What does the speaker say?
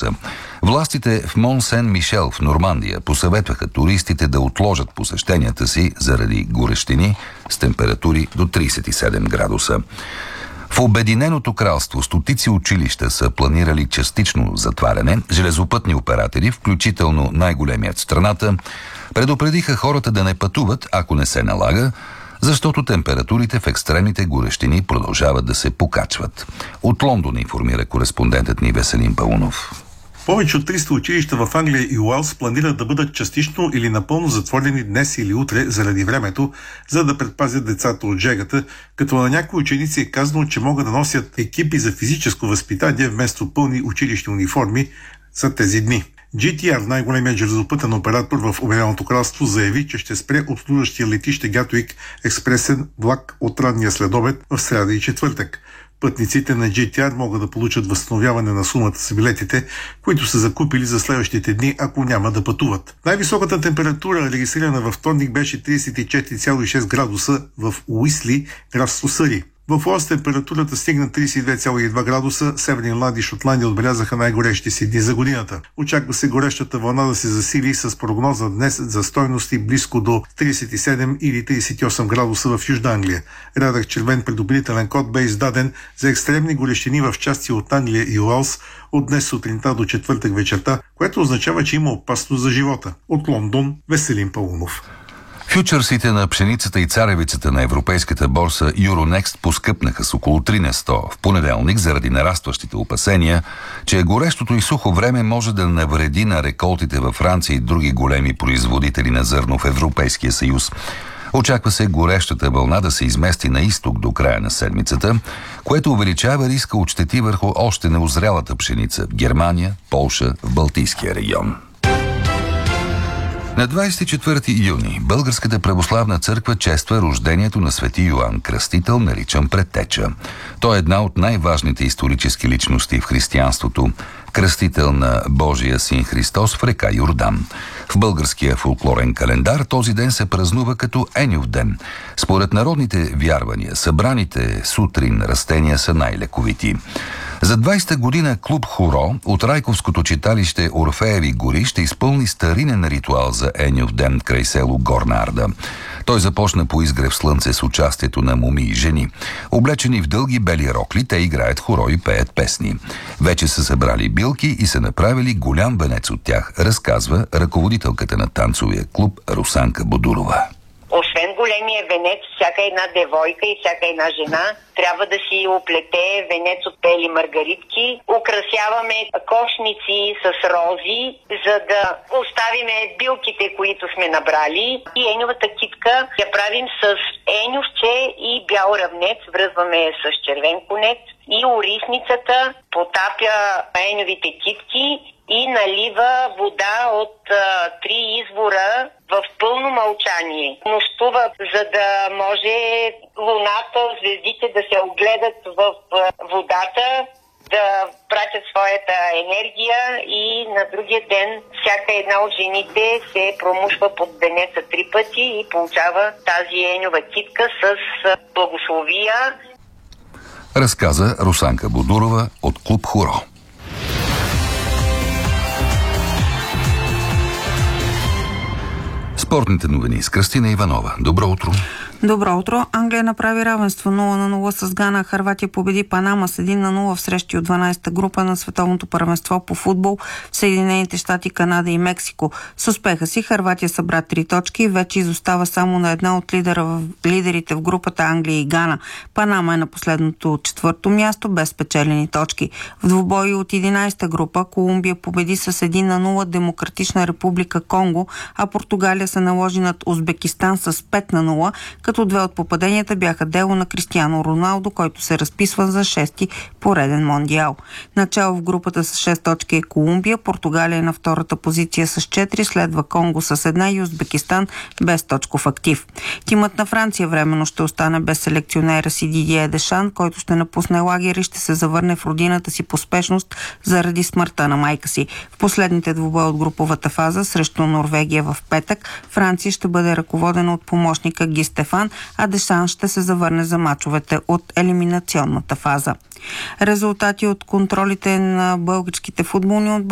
градуса. Властите в Мон-Сен-Мишел в Нормандия посъветваха туристите да отложат посещенията си заради горещини с температури до 37 градуса. В Обединеното кралство стотици училища са планирали частично затваряне. Железопътни оператори, включително най-големият в страната, предупредиха хората да не пътуват, ако не се налага, защото температурите в екстремните горещини продължават да се покачват. От Лондон информира кореспондентът ни Веселин Паунов. Повече от 300 училища в Англия и Уелс планират да бъдат частично или напълно затворени днес или утре заради времето, за да предпазят децата от жегата, като на някои ученици е казано, че могат да носят екипи за физическо възпитание вместо пълни училищни униформи за тези дни. GTR, най-големият железопътен оператор в Обединеното кралство, заяви, че ще спре обслужващия летище Гатуик експресен влак от ранния следобед в сряда и четвъртък. Пътниците на GTR могат да получат възстановяване на сумата за билетите, които са закупили за следващите дни, ако няма да пътуват. Най-високата температура, регистрирана във вторник, беше 34,6 градуса в Уисли, графство Съри. В Уелс температурата стигна 32,2 градуса, Северна Ирландия и Шотландия отбелязаха най-горещи си дни за годината. Очаква се горещата вълна да се засили с прогноза днес за стойности близко до 37 или 38 градуса в Южна Англия. Рядък червен предупредителен код бе издаден за екстремни горещини в части от Англия и Уелс от днес сутринта до четвъртък вечерта, което означава, че има опасност за живота. От Лондон, Веселин Паунов. Фючърсите на пшеницата и царевицата на европейската борса Euronext поскъпнаха с около 3 на 100 в понеделник заради нарастващите опасения, че горещото и сухо време може да навреди на реколтите във Франция и други големи производители на зърно в Европейския съюз. Очаква се горещата вълна да се измести на изток до края на седмицата, което увеличава риска от щети върху още неозрялата пшеница в Германия, Полша, в Балтийския регион. На 24 юни Българската православна църква чества рождението на свети Йоан Кръстител, наричан Предтеча. Той е една от най-важните исторически личности в християнството. Кръстител на Божия син Христос в река Йордан. В българския фолклорен календар този ден се празнува като Еньов ден. Според народните вярвания, събраните сутрин растения са най-лековити. За 20-та година клуб Хоро от Райковското читалище Орфееви гори ще изпълни старинен ритуал за Еньов ден край село Горна Арда. Той започна по изгрев слънце с участието на моми и жени. Облечени в дълги бели рокли, те играят хоро и пеят песни. Вече са събрали билки и са направили голям венец от тях, разказва ръководителката на танцовия клуб Русанка Бодурова. Освен големия венец, всяка една девойка и всяка една жена трябва да си оплете венец от бели маргаритки. Украсяваме кошници с рози, за да оставиме билките, които сме набрали. И еньовата китка я правим с еньовче и бял равнец, връзваме с червен конец. И орисницата потапя еньовите китки и налива вода от 3 извора в пълно мълчание. Нощува, за да може луната, звездите да се огледат в водата, да пратят своята енергия и на другия ден всяка една от жените се промушва под венеца 3 пъти и получава тази еньова китка с благословия. Разказа Русанка Бодурова от клуб Хоро. Спортните новини с Кръстина Иванова. Добро утро! Добро утро! Англия направи равенство 0-0 с Гана. Хърватия победи Панама с 1-0 в срещи от 12-та група на световното първенство по футбол в Съединените щати, Канада и Мексико. С успеха си Хърватия събра 3 точки и вече изостава само на една от лидерите в групата Англия и Гана. Панама е на последното 4-то място без спечелени точки. В двубой от 11-та група Колумбия победи с 1-0 Демократична република Конго, а Португалия се наложи над Узбекистан с 5-0, като 2 от попаденията бяха дело на Кристиано Роналдо, който се разписва за 6-ти пореден мондиал. Начало в групата с 6 точки е Колумбия, Португалия е на втората позиция с 4, следва Конго с 1 и Узбекистан без точков актив. Тимът на Франция временно ще остане без селекционера си Дидие Дешан, който ще напусне лагер и ще се завърне в родината си по спешност заради смъртта на майка си. В последните двубои от груповата фаза срещу Норвегия в петък Франция ще бъде ръководена от помощника Ги Стефан, а Дешан ще се завърне за мачовете от елиминационната фаза. Резултати от контролите на българските футболни отбори